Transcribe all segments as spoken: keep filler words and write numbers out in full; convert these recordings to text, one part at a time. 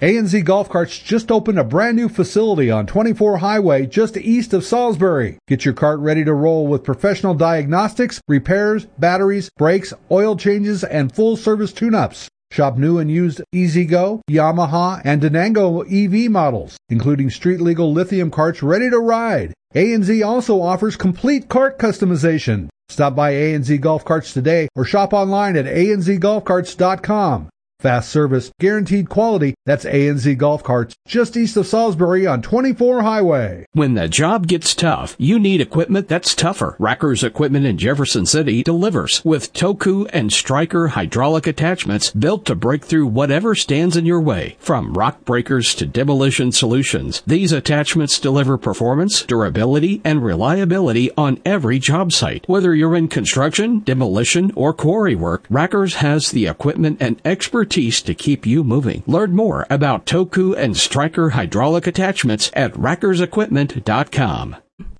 A N Z Golf Carts just opened a brand new facility on twenty-four Highway just east of Salisbury. Get your cart ready to roll with professional diagnostics, repairs, batteries, brakes, oil changes, and full-service tune-ups. Shop new and used E-Z-Go, Yamaha, and Denango E V models, including street-legal lithium carts ready to ride. A N Z also offers complete cart customization. Stop by A N Z Golf Carts today or shop online at A N Z golf carts dot com. Fast service, guaranteed quality. That's A N Z Golf Carts, just east of Salisbury on twenty-four Highway. When the job gets tough, you need equipment that's tougher. Racker's Equipment in Jefferson City delivers with Toku and Striker hydraulic attachments built to break through whatever stands in your way. From rock breakers to demolition solutions, these attachments deliver performance, durability, and reliability on every job site. Whether you're in construction, demolition, or quarry work, Racker's has the equipment and expertise to keep you moving. Learn more about Toku and Striker hydraulic attachments at rackers equipment dot com.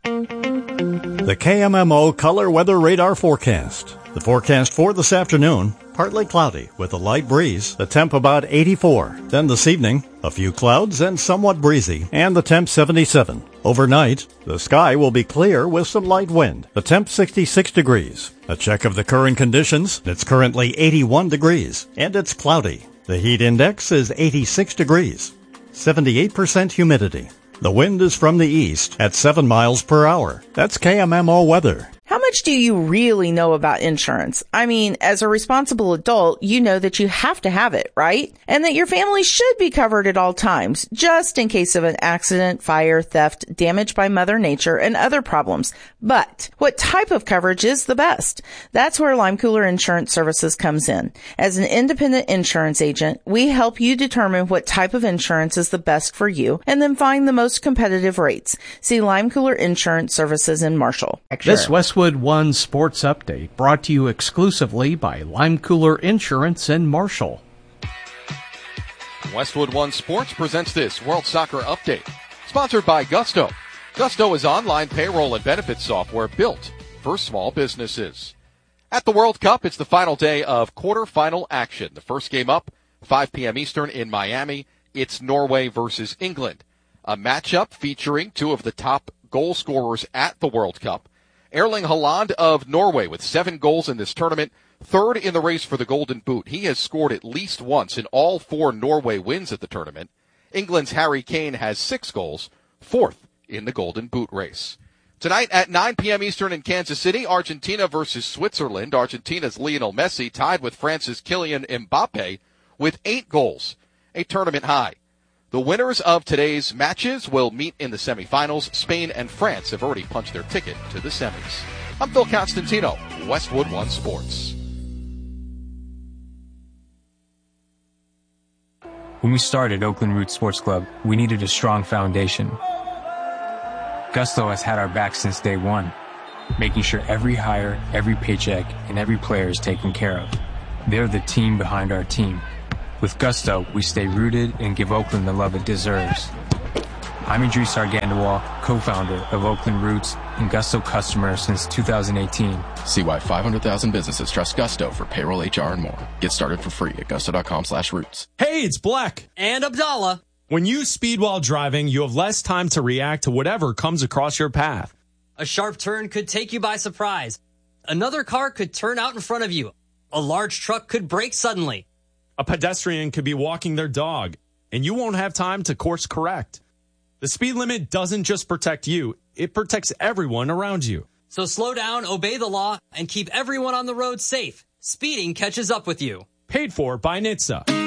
The K M M O Color Weather Radar Forecast. The forecast for this afternoon, partly cloudy with a light breeze, the temp about eighty-four. Then this evening, a few clouds and somewhat breezy, and the temp seventy-seven. Overnight, the sky will be clear with some light wind, the temp sixty-six degrees. A check of the current conditions, it's currently eighty-one degrees, and it's cloudy. The heat index is eighty-six degrees, seventy-eight percent humidity. The wind is from the east at seven miles per hour. That's K M M O weather. How much do you really know about insurance? I mean, as a responsible adult, you know that you have to have it, right? And that your family should be covered at all times, just in case of an accident, fire, theft, damage by Mother Nature, and other problems. But what type of coverage is the best? That's where Lime Cooler Insurance Services comes in. As an independent insurance agent, we help you determine what type of insurance is the best for you and then find the most competitive rates. See Lime Cooler Insurance Services in Marshall. This Westwood One Sports Update brought to you exclusively by Lime Cooler Insurance in Marshall. Westwood One Sports presents this World Soccer Update, sponsored by Gusto. Gusto is online payroll and benefits software built for small businesses. At the World Cup, it's the final day of quarterfinal action. The first game up, five p.m. Eastern in Miami. It's Norway versus England. A matchup featuring two of the top goal scorers at the World Cup. Erling Haaland of Norway with seven goals in this tournament, third in the race for the Golden Boot. He has scored at least once in all four Norway wins at the tournament. England's Harry Kane has six goals, fourth in the Golden Boot race. Tonight at nine p.m. Eastern in Kansas City, Argentina versus Switzerland. Argentina's Lionel Messi tied with France's Kylian Mbappe with eight goals, a tournament high. The winners of today's matches will meet in the semifinals. Spain and France have already punched their ticket to the semis. I'm Phil Constantino, Westwood One Sports. When we started Oakland Roots Sports Club, we needed a strong foundation. Gusto has had our back since day one, making sure every hire, every paycheck, and every player is taken care of. They're the team behind our team. With Gusto, we stay rooted and give Oakland the love it deserves. I'm Idris Argandawal, co-founder of Oakland Roots and Gusto customer since two thousand eighteen. See why five hundred thousand businesses trust Gusto for payroll, H R, and more. Get started for free at gusto.com slash roots. Hey, it's Black. And Abdallah. When you speed while driving, you have less time to react to whatever comes across your path. A sharp turn could take you by surprise. Another car could turn out in front of you. A large truck could brake suddenly. A pedestrian could be walking their dog, and you won't have time to course correct. The speed limit doesn't just protect you, it protects everyone around you. So slow down, obey the law, and keep everyone on the road safe. Speeding catches up with you. Paid for by N H T S A.